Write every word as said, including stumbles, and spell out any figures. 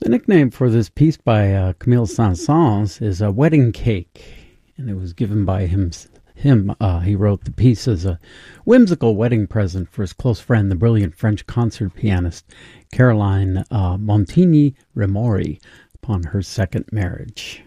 The nickname for this piece by uh, Camille Saint-Saëns is a wedding cake, and it was given by him. him. Uh, he wrote the piece as a whimsical wedding present for his close friend, the brilliant French concert pianist Caroline uh, Montigny-Remori, upon her second marriage.